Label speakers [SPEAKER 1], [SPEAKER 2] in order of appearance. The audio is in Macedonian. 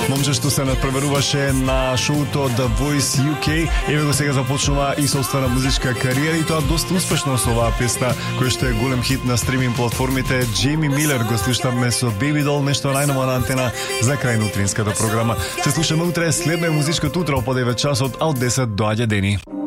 [SPEAKER 1] Момче што се надпреваруваше на шоуто The Voice UK, еве го сега започнува и собствена музичка кариера и тоа доста успешно со оваа песна која што е голем хит на стриминг платформите. Джейми Милер го слушаме со Baby Doll, нешто најново на Антена за крај на утринската програма. Се слушаме утре, следно е музичкото утро по 9 часот, а од 10 доаѓа Дени.